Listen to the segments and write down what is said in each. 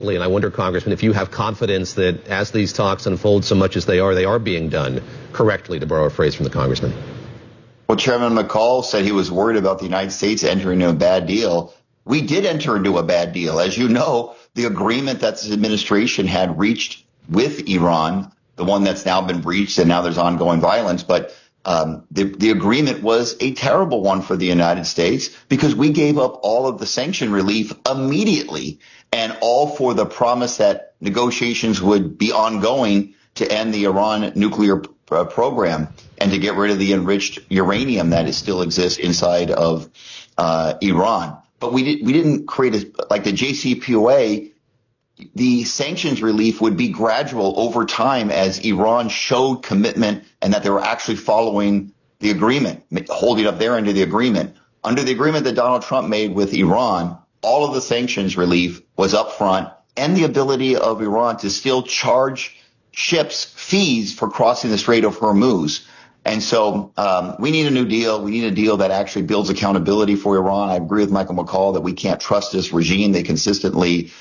And I wonder, Congressman, if you have confidence that as these talks unfold so much as they are being done correctly, to borrow a phrase from the congressman. Well, Chairman McCall said he was worried about the United States entering into a bad deal. We did enter into a bad deal. As you know, the agreement that this administration had reached with Iran, the one that's now been breached and now there's ongoing violence, but the agreement was a terrible one for the United States because we gave up all of the sanction relief immediately, and all for the promise that negotiations would be ongoing to end the Iran nuclear program and to get rid of the enriched uranium that still exists inside of Iran. But we didn't create like the JCPOA. The sanctions relief would be gradual over time as Iran showed commitment and that they were actually following the agreement, holding up their end of the agreement. Under the agreement that Donald Trump made with Iran, all of the sanctions relief was up front, and the ability of Iran to still charge ships fees for crossing the Strait of Hormuz. And so we need a new deal. We need a deal that actually builds accountability for Iran. I agree with Michael McCall that we can't trust this regime. They consistently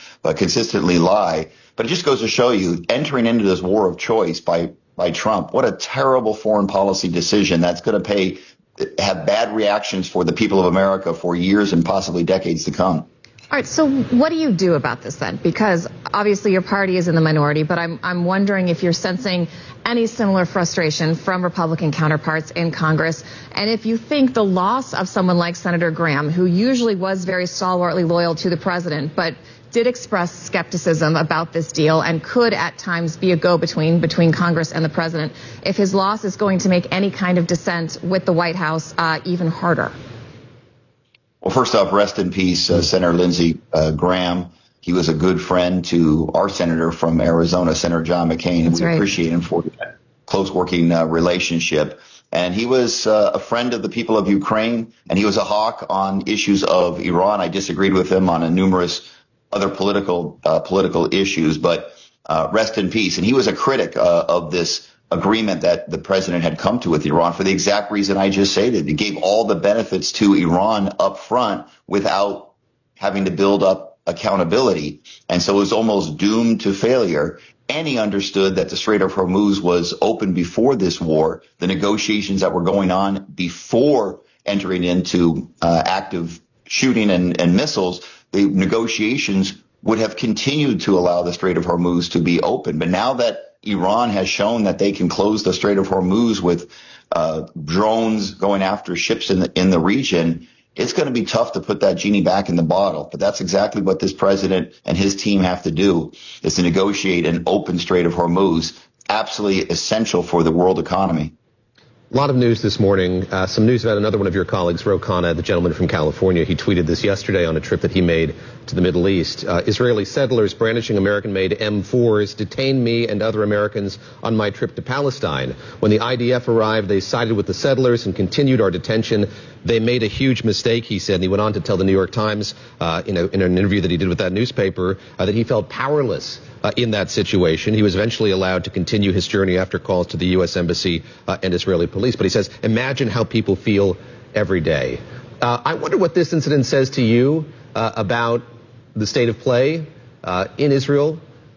lie. But it just goes to show you, entering into this war of choice by Trump, what a terrible foreign policy decision that's going to have bad reactions for the people of America for years and possibly decades to come. All right, so what do you do about this then? Because obviously your party is in the minority, but I'm wondering if you're sensing any similar frustration from Republican counterparts in Congress, and if you think the loss of someone like Senator Graham, who usually was very stalwartly loyal to the president, but did express skepticism about this deal and could at times be a go-between between Congress and the president, if his loss is going to make any kind of dissent with the White House even harder. Well, first off, rest in peace, Senator Lindsey Graham. He was a good friend to our senator from Arizona, Senator John McCain, and we appreciate him for that close working relationship. And he was a friend of the people of Ukraine, and he was a hawk on issues of Iran. I disagreed with him on numerous other political issues, but rest in peace. And he was a critic of this agreement that the president had come to with Iran for the exact reason I just stated. It gave all the benefits to Iran up front without having to build up accountability. And so it was almost doomed to failure. And he understood that the Strait of Hormuz was open before this war. The negotiations that were going on before entering into active shooting and missiles, the negotiations would have continued to allow the Strait of Hormuz to be open. But now that Iran has shown that they can close the Strait of Hormuz with drones going after ships in the region, it's going to be tough to put that genie back in the bottle. But that's exactly what this president and his team have to do, is to negotiate an open Strait of Hormuz, absolutely essential for the world economy. A lot of news this morning. Some news about another one of your colleagues, Ro Khanna, the gentleman from California. He tweeted this yesterday on a trip that he made to the Middle East. Israeli settlers brandishing American-made M4s detained me and other Americans on my trip to Palestine. When the IDF arrived, they sided with the settlers and continued our detention. They made a huge mistake, he said. And he went on to tell the New York Times in an interview that he did with that newspaper that he felt powerless in that situation. He was eventually allowed to continue his journey after calls to the U.S. Embassy and Israeli police. But he says, imagine how people feel every day. I wonder what this incident says to you about the state of play in Israel,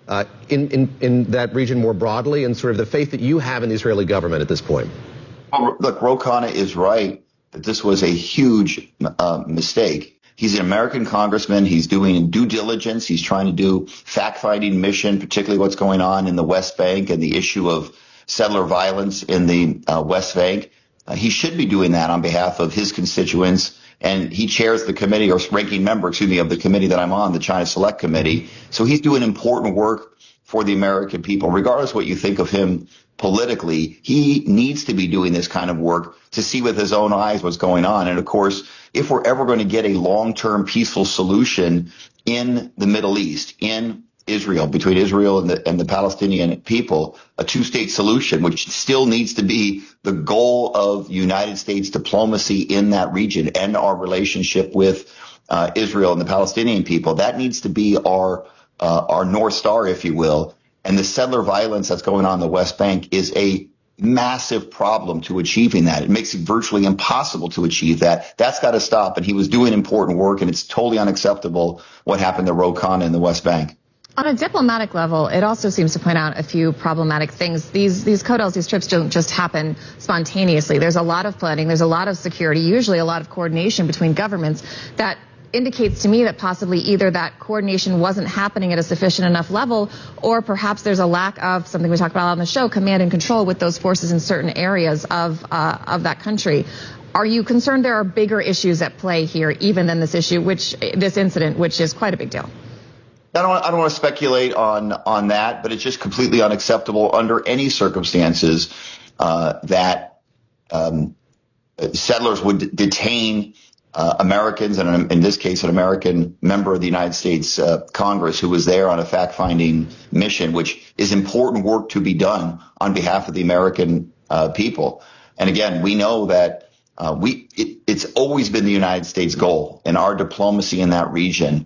in that region more broadly, and sort of the faith that you have in the Israeli government at this point. Well, look, Ro Khanna is right that this was a huge mistake. He's an American congressman. He's doing due diligence. He's trying to do fact-finding mission, particularly what's going on in the West Bank and the issue of settler violence in the West Bank. He should be doing that on behalf of his constituents. And he chairs the committee, or ranking member, of the committee that I'm on, the China Select Committee. So he's doing important work for the American people. Regardless what you think of him politically, he needs to be doing this kind of work to see with his own eyes what's going on. And of course, if we're ever going to get a long-term peaceful solution in the Middle East, in Israel, between Israel and the Palestinian people, a two-state solution, which still needs to be the goal of United States diplomacy in that region and our relationship with Israel and the Palestinian people, that needs to be our North Star, if you will. And the settler violence that's going on in the West Bank is a massive problem to achieving that. It makes it virtually impossible to achieve that. That's got to stop. And he was doing important work, and it's totally unacceptable what happened to Ro Khanna in the West Bank. On a diplomatic level, it also seems to point out a few problematic things. These CODELs, these trips don't just happen spontaneously. There's a lot of planning, there's a lot of security, usually a lot of coordination between governments that indicates to me that possibly either that coordination wasn't happening at a sufficient enough level, or perhaps there's a lack of something we talked about on the show, command and control with those forces in certain areas of that country. Are you concerned there are bigger issues at play here, even than this incident, which is quite a big deal? I don't want to speculate on that, but it's just completely unacceptable under any circumstances that settlers would detain Americans, and in this case, an American member of the United States Congress who was there on a fact-finding mission, which is important work to be done on behalf of the American people. And again, we know that it's always been the United States goal in our diplomacy in that region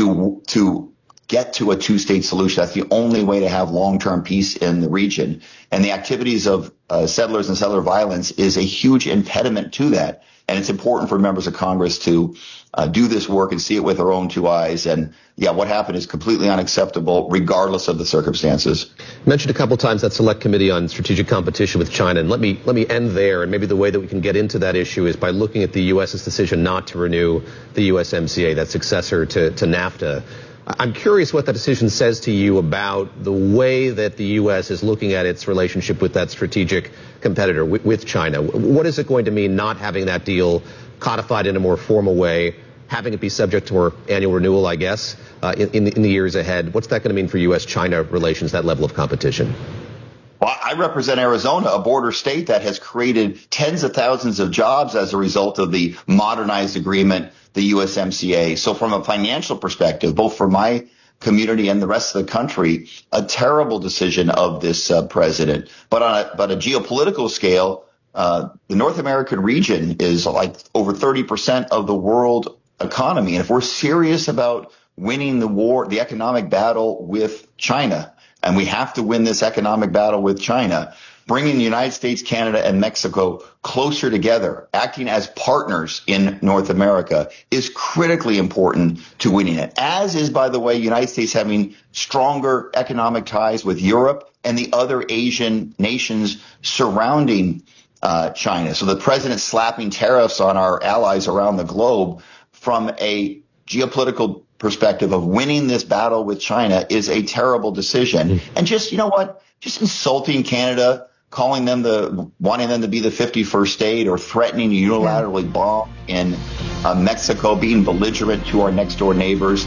to get to a two-state solution. That's the only way to have long-term peace in the region. And the activities of settlers and settler violence is a huge impediment to that. And it's important for members of Congress to do this work and see it with their own two eyes. And yeah, what happened is completely unacceptable, regardless of the circumstances. You mentioned a couple times that Select Committee on Strategic Competition with China, and let me end there. And maybe the way that we can get into that issue is by looking at the U.S.'s decision not to renew the USMCA, that successor to NAFTA. I'm curious what that decision says to you about the way that the U.S. is looking at its relationship with that strategic competitor, with China. What is it going to mean not having that deal codified in a more formal way, having it be subject to more annual renewal, I guess, in the years ahead? What's that going to mean for U.S.-China relations, that level of competition? Well, I represent Arizona, a border state that has created tens of thousands of jobs as a result of the modernized agreement, the USMCA. So from a financial perspective, both for my community and the rest of the country, a terrible decision of this president. But on a geopolitical scale, the North American region is like over 30% of the world economy. And if we're serious about winning the economic battle with China, and we have to win this economic battle with China, bringing the United States, Canada, and Mexico closer together, acting as partners in North America, is critically important to winning it. As is, by the way, United States having stronger economic ties with Europe and the other Asian nations surrounding China. So the president slapping tariffs on our allies around the globe from a geopolitical perspective of winning this battle with China is a terrible decision. And just, you know what, just insulting Canada, wanting them to be the 51st state, or threatening to unilaterally bomb in Mexico, being belligerent to our next door neighbors.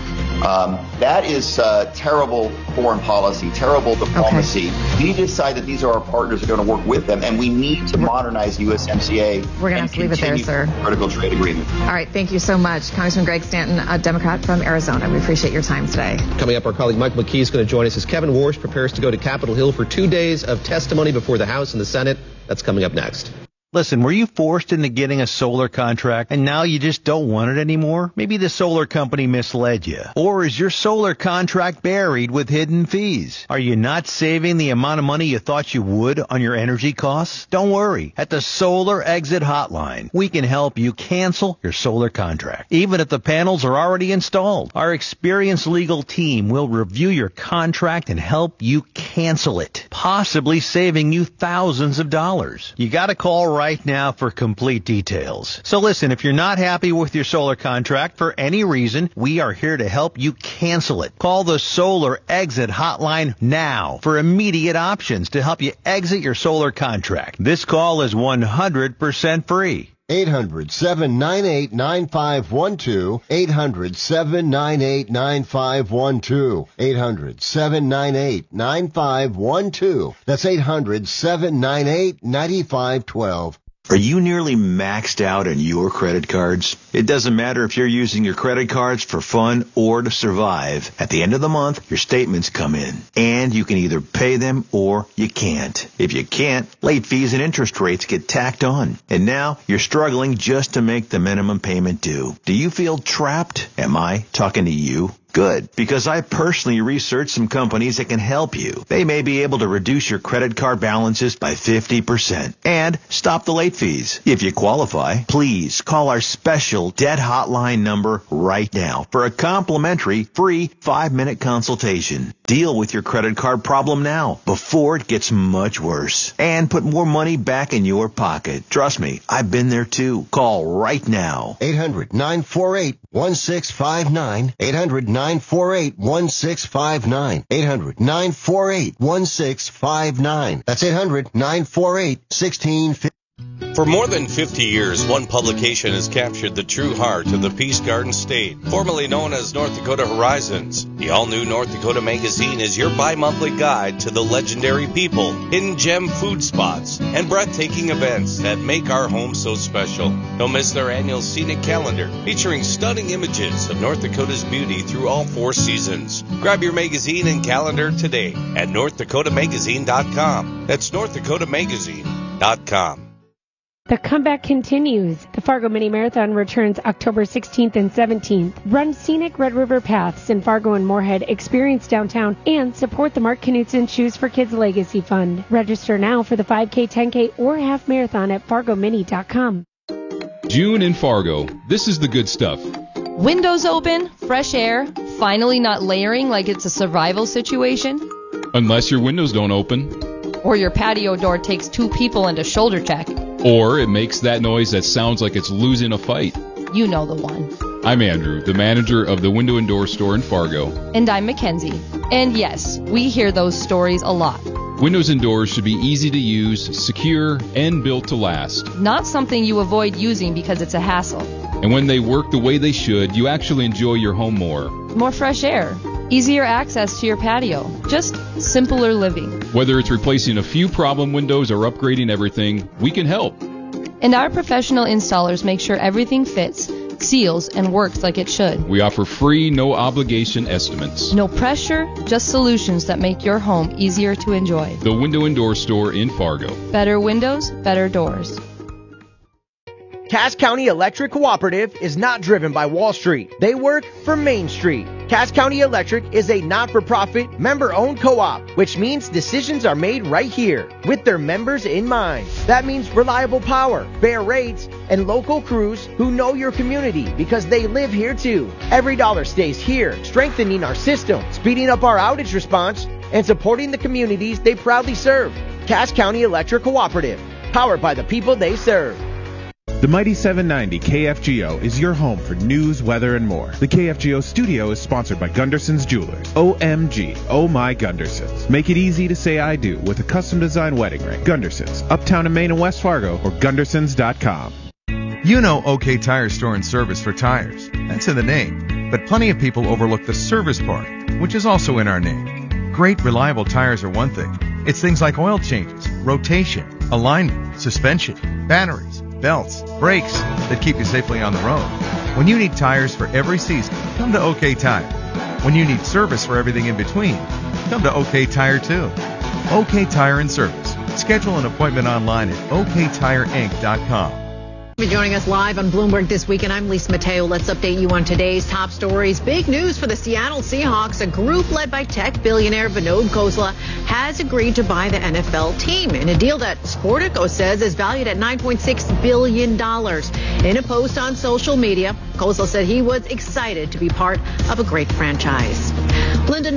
That is terrible foreign policy, terrible diplomacy. Okay. We need to decide that these are our partners who are going to work with them, and we need to modernize USMCA. We're going to have to leave it there, sir. Critical trade agreement. All right. Thank you so much. Congressman Greg Stanton, a Democrat from Arizona. We appreciate your time today. Coming up, our colleague Michael McKee is going to join us as Kevin Warsh prepares to go to Capitol Hill for 2 days of testimony before the House and the Senate. That's coming up next. Listen, were you forced into getting a solar contract and now you just don't want it anymore? Maybe the solar company misled you. Or is your solar contract buried with hidden fees? Are you not saving the amount of money you thought you would on your energy costs? Don't worry. At the Solar Exit Hotline, we can help you cancel your solar contract, even if the panels are already installed. Our experienced legal team will review your contract and help you cancel it, possibly saving you thousands of dollars. You got to call right now for complete details. So listen, if you're not happy with your solar contract for any reason, we are here to help you cancel it. Call the Solar Exit Hotline now for immediate options to help you exit your solar contract. This call is 100% free. 800-798-9512. 800-798-9512. 800-798-9512. That's 800-798-9512. Are you nearly maxed out on your credit cards? It doesn't matter if you're using your credit cards for fun or to survive. At the end of the month, your statements come in, and you can either pay them or you can't. If you can't, late fees and interest rates get tacked on. And now you're struggling just to make the minimum payment due. Do you feel trapped? Am I talking to you? Good, because I personally researched some companies that can help you. They may be able to reduce your credit card balances by 50% and stop the late fees. If you qualify, please call our special debt hotline number right now for a complimentary free 5-minute consultation. Deal with your credit card problem now before it gets much worse and put more money back in your pocket. Trust me, I've been there too. Call right now. 800-948-1659. 800-948-1659. 800-948-1659. That's 800-948-1659. For more than 50 years, one publication has captured the true heart of the Peace Garden State, formerly known as North Dakota Horizons. The all-new North Dakota Magazine is your bi-monthly guide to the legendary people, hidden gem food spots, and breathtaking events that make our home so special. Don't miss their annual scenic calendar, featuring stunning images of North Dakota's beauty through all 4 seasons. Grab your magazine and calendar today at NorthDakotaMagazine.com. That's NorthDakotaMagazine.com. The comeback continues. The Fargo Mini Marathon returns October 16th and 17th. Run scenic Red River paths in Fargo and Moorhead, experience downtown, and support the Mark Knutson Shoes for Kids Legacy Fund. Register now for the 5K, 10K, or half marathon at FargoMini.com. June in Fargo. This is the good stuff. Windows open, fresh air, finally not layering like it's a survival situation. Unless your windows don't open. Or your patio door takes 2 people and a shoulder check. Or it makes that noise that sounds like it's losing a fight. You know the one. I'm Andrew, the manager of the Window and Door Store in Fargo. And I'm Mackenzie. And yes, we hear those stories a lot. Windows and doors should be easy to use, secure, and built to last. Not something you avoid using because it's a hassle. And when they work the way they should, you actually enjoy your home more. More fresh air. Easier access to your patio. Just simpler living. Whether it's replacing a few problem windows or upgrading everything, we can help. And our professional installers make sure everything fits, seals, and works like it should. We offer free, no-obligation estimates. No pressure, just solutions that make your home easier to enjoy. The Window and Door Store in Fargo. Better windows, better doors. Cass County Electric Cooperative is not driven by Wall Street. They work for Main Street. Cass County Electric is a not-for-profit, member-owned co-op, which means decisions are made right here with their members in mind. That means reliable power, fair rates, and local crews who know your community because they live here too. Every dollar stays here, strengthening our system, speeding up our outage response, and supporting the communities they proudly serve. Cass County Electric Cooperative, powered by the people they serve. The Mighty 790 KFGO is your home for news, weather, and more. The KFGO studio is sponsored by Gunderson's Jewelers. OMG, oh my Gundersons. Make it easy to say I do with a custom-designed wedding ring. Gundersons, uptown in Maine and West Fargo, or Gundersons.com. You know OK Tire Store and Service for tires. That's in the name. But plenty of people overlook the service part, which is also in our name. Great, reliable tires are one thing. It's things like oil changes, rotation, alignment, suspension, batteries, belts, brakes that keep you safely on the road. When you need tires for every season, come to OK Tire. When you need service for everything in between, come to OK Tire too. OK Tire and Service. Schedule an appointment online at oktireinc.com. For joining us live on Bloomberg This Week, and I'm Lisa Mateo. Let's update you on today's top stories. Big news for the Seattle Seahawks. A group led by tech billionaire Vinod Khosla has agreed to buy the NFL team in a deal that Sportico says is valued at $9.6 billion. In a post on social media, Khosla said he was excited to be part of a great franchise. Linda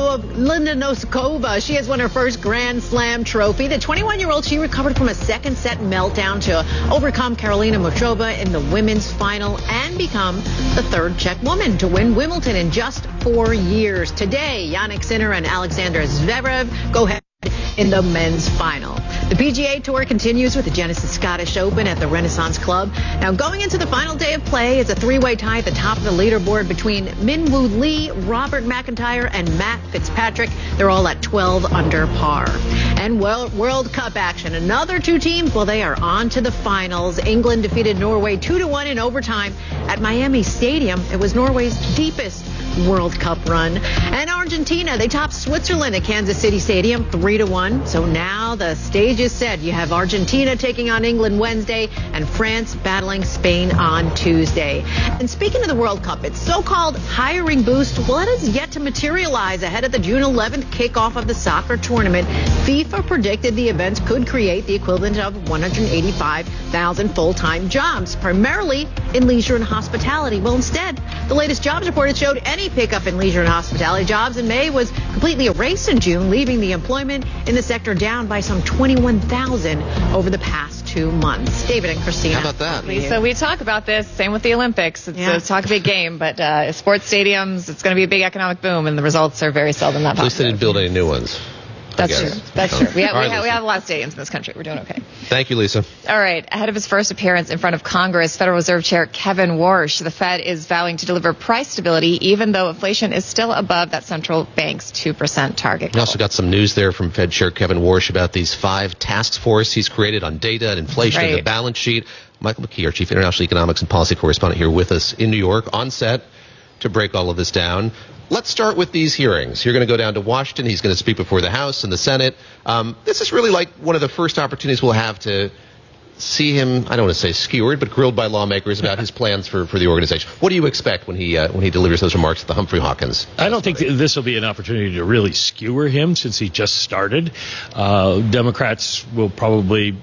Noskova, she has won her first Grand Slam trophy. The 21-year-old, she recovered from a second set meltdown to overcome Karolina Muchova in the women's final and become the third Czech woman to win Wimbledon in just 4 years. Today, Jannik Sinner and Alexander Zverev go ahead in the men's final. The PGA Tour continues with the Genesis Scottish Open at the Renaissance Club. Now, going into the final day of play is a three-way tie at the top of the leaderboard between Minwoo Lee, Robert McIntyre, and Matt Fitzpatrick. They're all at 12 under par. And World Cup action. Another 2 teams, well, they are on to the finals. England defeated Norway 2-1 in overtime at Miami Stadium. It was Norway's deepest World Cup run. And Argentina, they topped Switzerland at Kansas City Stadium 3-1. So now the stage is set. You have Argentina taking on England Wednesday and France battling Spain on Tuesday. And speaking of the World Cup, its so-called hiring boost, well, it has yet to materialize ahead of the June 11th kickoff of the soccer tournament. FIFA predicted the events could create the equivalent of 185,000 full-time jobs, primarily in leisure and hospitality. Well, instead, the latest jobs report showed any pickup in leisure and hospitality jobs in May was completely erased in June, leaving the employment in the sector down by some 21,000 over the past 2 months. David and Christina. How about that? Lisa, we talk about this. Same with the Olympics. It's talk a big game, but sports stadiums, it's going to be a big economic boom, and the results are very seldom that positive. At least they didn't build any new ones. That's true. That's true. We have a lot of stadiums in this country. We're doing okay. Thank you, Lisa. All right. Ahead of his first appearance in front of Congress, Federal Reserve Chair Kevin Warsh, the Fed is vowing to deliver price stability even though inflation is still above that central bank's 2% target goal. We also got some news there from Fed Chair Kevin Warsh about these 5 task force he's created on data and inflation and the balance sheet. Michael McKee, our Chief International Economics and Policy Correspondent, here with us in New York on set to break all of this down. Let's start with these hearings. You're going to go down to Washington. He's going to speak before the House and the Senate. This is really like one of the first opportunities we'll have to see him, I don't want to say skewered, but grilled by lawmakers about his plans for the organization. What do you expect when he delivers those remarks at the Humphrey Hawkins? I don't think this will be an opportunity to really skewer him since he just started. Democrats will probably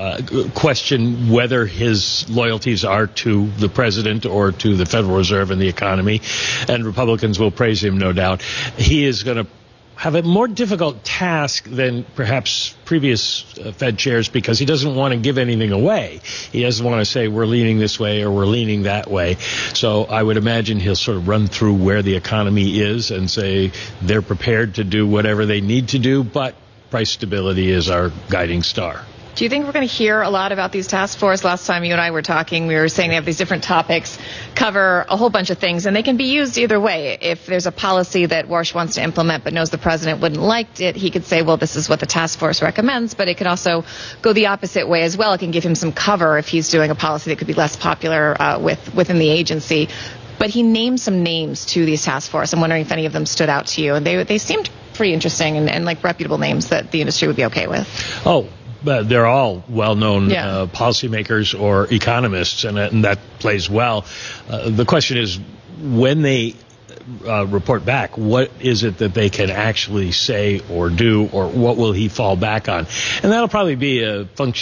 question whether his loyalties are to the president or to the Federal Reserve and the economy, and Republicans will praise him, no doubt. He is going to have a more difficult task than perhaps previous Fed chairs because he doesn't want to give anything away. He doesn't want to say we're leaning this way or we're leaning that way. So I would imagine he'll sort of run through where the economy is and say they're prepared to do whatever they need to do, but price stability is our guiding star. Do you think we're going to hear a lot about these task force? Last time you and I were talking, we were saying they have these different topics, cover a whole bunch of things, and they can be used either way. If there's a policy that Warsh wants to implement but knows the president wouldn't like it, he could say, well, this is what the task force recommends, but it could also go the opposite way as well. It can give him some cover if he's doing a policy that could be less popular within the agency. But he named some names to these task force. I'm wondering if any of them stood out to you. And they seemed pretty interesting and like reputable names that the industry would be okay with. Oh, but they're all well-known policymakers or economists, and that plays well. The question is, when they report back, what is it that they can actually say or do, or what will he fall back on? And that'll probably be a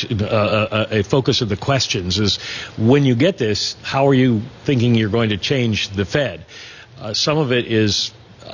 focus of the questions is, when you get this, how are you thinking you're going to change the Fed? Some of it is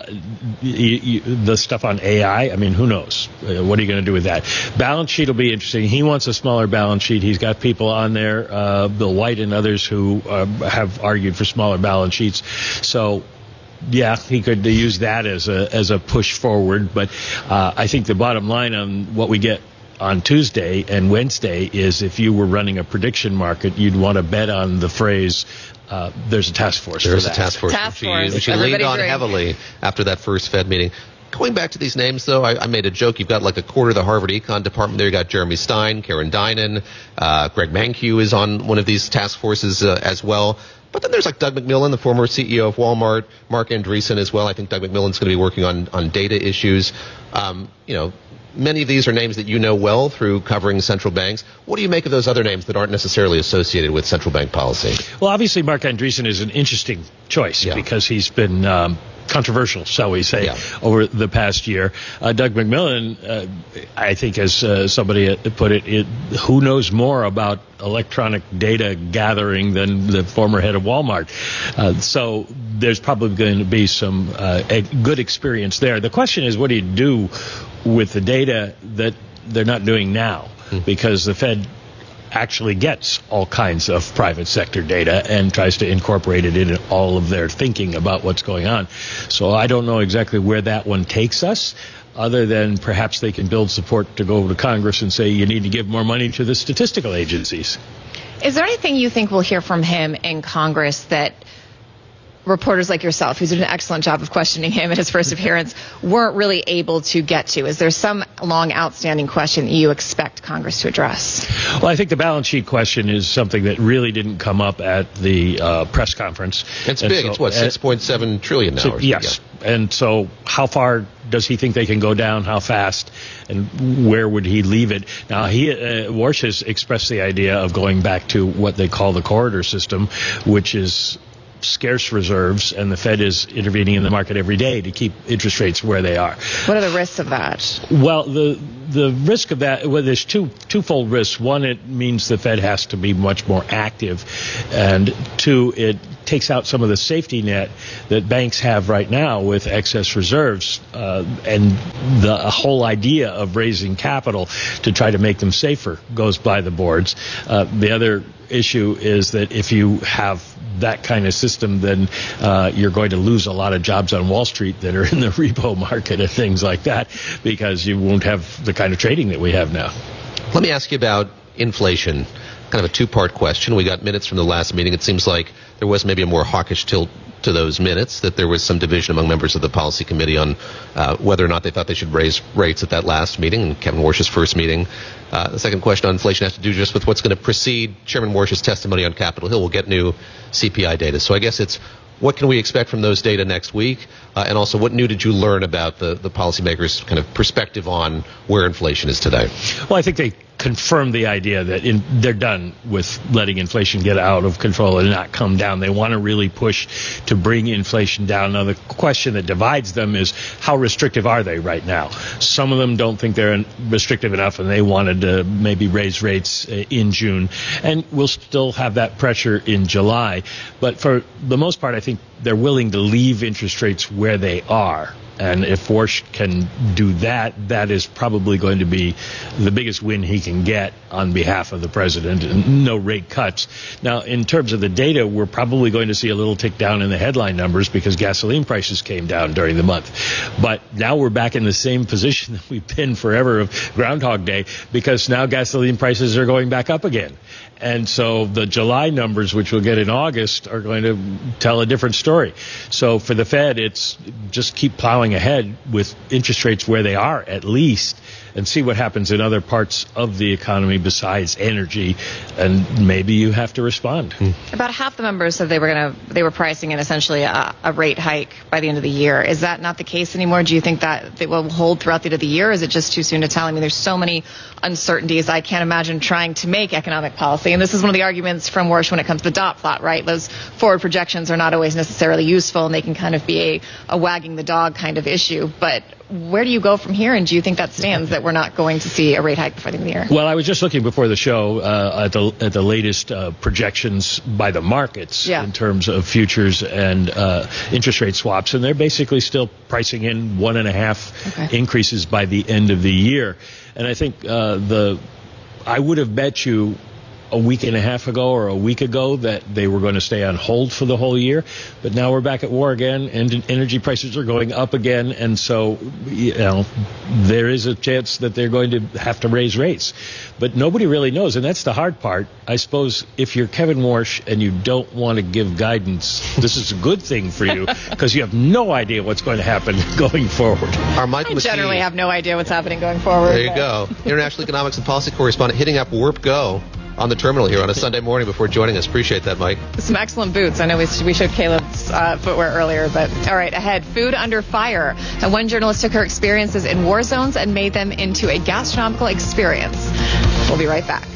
the stuff on AI. I mean, who knows? What are you going to do with that? Balance sheet will be interesting. He wants a smaller balance sheet. He's got people on there, Bill White and others, who have argued for smaller balance sheets. So, yeah, he could use that as a push forward. But I think the bottom line on what we get on Tuesday and Wednesday is, if you were running a prediction market, you'd want to bet on the phrase, there's a task force. There's a task force, which she leaned on heavily after that first Fed meeting. Going back to these names, though, I made a joke. You've got like a quarter of the Harvard Econ department there. You've got Jeremy Stein, Karen Dinan, Greg Mankiw is on one of these task forces as well. But then there's like Doug McMillon, the former CEO of Walmart, Mark Andreessen as well. I think Doug McMillon's going to be working on data issues. Many of these are names that you know well through covering central banks. What do you make of those other names that aren't necessarily associated with central bank policy? Well, obviously, Mark Andreessen is an interesting choice because he's been controversial, shall we say, over the past year. Doug McMillon, I think, as somebody put it, who knows more about electronic data gathering than the former head of Walmart? So there's probably going to be some a good experience there. The question is, what do you do with the data that they're not doing now? Because the Fed actually gets all kinds of private sector data and tries to incorporate it in all of their thinking about what's going on. So I don't know exactly where that one takes us, other than perhaps they can build support to go to Congress and say you need to give more money to the statistical agencies. Is there anything you think we'll hear from him in Congress that reporters like yourself, who did an excellent job of questioning him at his first appearance, weren't really able to get to? Is there some long outstanding question that you expect Congress to address? Well, I think the balance sheet question is something that really didn't come up at the press conference. It's big. It's what, $6.7 trillion now? Yes. Yeah. And so how far does he think they can go down? How fast? And where would he leave it? Now, Warsh has expressed the idea of going back to what they call the corridor system, which is scarce reserves, and the Fed is intervening in the market every day to keep interest rates where they are. What are the risks of that? Well, the risk of that, well, there's twofold risks. One, it means the Fed has to be much more active, and two, it takes out some of the safety net that banks have right now with excess reserves, and the whole idea of raising capital to try to make them safer goes by the boards. The other issue is that if you have that kind of system, then you're going to lose a lot of jobs on Wall Street that are in the repo market and things like that, because you won't have the kind of trading that we have now. Let me ask you about inflation. Kind of a two-part question. We got minutes from the last meeting. It seems like there was maybe a more hawkish tilt to those minutes, that there was some division among members of the policy committee on whether or not they thought they should raise rates at that last meeting, and Kevin Warsh's first meeting. The second question on inflation has to do just with what's going to precede Chairman Warsh's testimony on Capitol Hill. We'll get new CPI data. So I guess it's what can we expect from those data next week? And also, what new did you learn about the policymakers' kind of perspective on where inflation is today? Well, I think they confirmed the idea that they're done with letting inflation get out of control and not come down. They want to really push to bring inflation down. Now, the question that divides them is how restrictive are they right now? Some of them don't think they're restrictive enough, and they wanted to maybe raise rates in June. And we'll still have that pressure in July. But for the most part, I think they're willing to leave interest rates where they are. And if Warsh can do that, that is probably going to be the biggest win he can get on behalf of the president, and no rate cuts. Now, in terms of the data, we're probably going to see a little tick down in the headline numbers because gasoline prices came down during the month. But now we're back in the same position that we've been forever of Groundhog Day, because now gasoline prices are going back up again. And so the July numbers, which we'll get in August, are going to tell a different story. So for the Fed, it's just keep plowing ahead with interest rates where they are, at least, and see what happens in other parts of the economy besides energy, and maybe you have to respond. About half the members said they were pricing in essentially a rate hike by the end of the year. Is that not the case anymore? Do you think that they will hold throughout the end of the year? Or is it just too soon to tell? I mean, there's so many uncertainties. I can't imagine trying to make economic policy. And this is one of the arguments from Warsh when it comes to the dot plot, right? Those forward projections are not always necessarily useful, and they can kind of be a wagging the dog kind of issue. But where do you go from here, and do you think that stands, that we're not going to see a rate hike before the end of the year? Well, I was just looking before the show at the latest projections by the markets in terms of futures and interest rate swaps, and they're basically still pricing in 1.5 increases by the end of the year. And I think I would have bet you a week and a half ago or a week ago that they were going to stay on hold for the whole year. But now we're back at war again, and energy prices are going up again. And so, there is a chance that they're going to have to raise rates. But nobody really knows, and that's the hard part. I suppose if you're Kevin Warsh and you don't want to give guidance, this is a good thing for you, because you have no idea what's going to happen going forward. I generally have no idea what's happening going forward. There you go. International economics and policy correspondent hitting up Warp Go on the terminal here on a Sunday morning before joining us. Appreciate that, Mike. Some excellent boots. I know we showed Caleb's footwear earlier, but all right, ahead. Food under fire. And one journalist took her experiences in war zones and made them into a gastronomical experience. We'll be right back.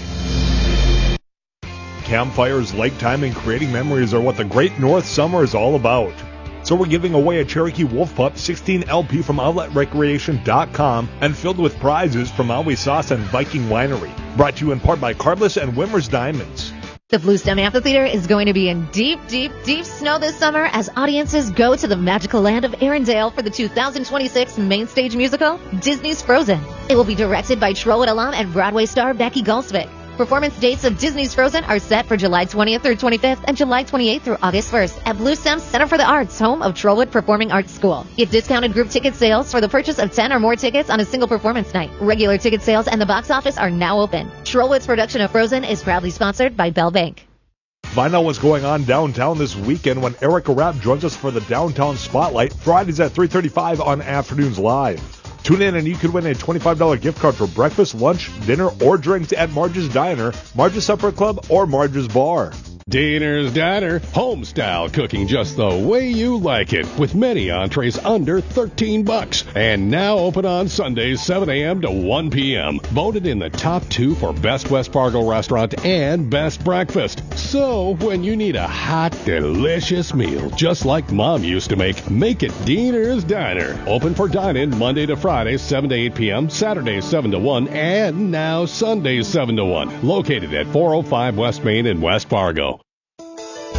Campfires, lake time, and creating memories are what the Great North Summer is all about. So we're giving away a Cherokee Wolf Pup 16 LP from OutletRecreation.com and filled with prizes from Always Sauce and Viking Winery. Brought to you in part by Carbless and Wimmer's Diamonds. The Bluestem Amphitheater is going to be in deep, deep, deep snow this summer as audiences go to the magical land of Arendelle for the 2026 main stage musical, Disney's Frozen. It will be directed by Trollope alum and Broadway star Becky Goldsvik. Performance dates of Disney's Frozen are set for July 20th through 25th and July 28th through August 1st at Bluestem Center for the Arts, home of Trollope Performing Arts School. Get discounted group ticket sales for the purchase of 10 or more tickets on a single performance night. Regular ticket sales and the box office are now open. Trollope's production of Frozen is proudly sponsored by Bell Bank. Find out what's going on downtown this weekend when Erica Rapp joins us for the Downtown Spotlight, Fridays at 3:35 on Afternoons Live. Tune in and you could win a $25 gift card for breakfast, lunch, dinner, or drinks at Marge's Diner, Marge's Supper Club, or Marge's Bar. Diner's Diner, home-style cooking just the way you like it, with many entrees under $13. And now open on Sundays, 7 a.m. to 1 p.m. Voted in the top 2 for Best West Fargo Restaurant and Best Breakfast. So, when you need a hot, delicious meal, just like Mom used to make it Diner's Diner. Open for dine-in Monday to Friday, 7 to 8 p.m., Saturdays, 7 to 1, and now Sundays, 7 to 1. Located at 405 West Main in West Fargo.